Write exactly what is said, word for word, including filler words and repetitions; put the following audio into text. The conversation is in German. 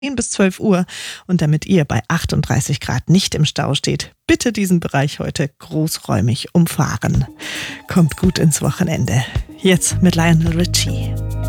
bis zwölf Uhr. Und damit ihr bei achtunddreißig Grad nicht im Stau steht, bitte diesen Bereich heute großräumig umfahren. Kommt gut ins Wochenende. Jetzt mit Lionel Richie.